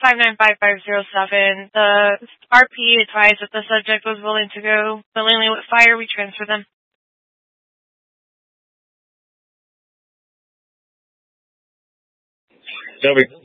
595507. The RP advised that the subject was willing to go willingly with fire. We transfer them. Toby.